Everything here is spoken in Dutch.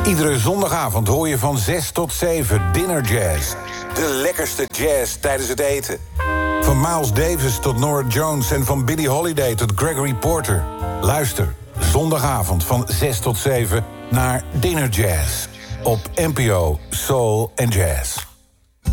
Iedere zondagavond hoor je van 6 tot 7 Dinner Jazz. De lekkerste jazz tijdens het eten. Van Miles Davis tot Norah Jones en van Billie Holiday tot Gregory Porter. Luister zondagavond van 6 tot 7 naar Dinner Jazz. Op NPO Soul and Jazz.